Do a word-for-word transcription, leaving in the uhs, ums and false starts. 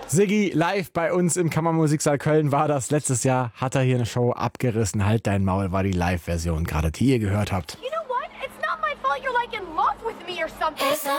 Siggi live bei uns im Kammermusiksaal Köln war das. Letztes Jahr hat er hier eine Show abgerissen. Halt dein Maul war die Live-Version, gerade die ihr gehört habt. You know what? It's not my fault you're like in love with me or something.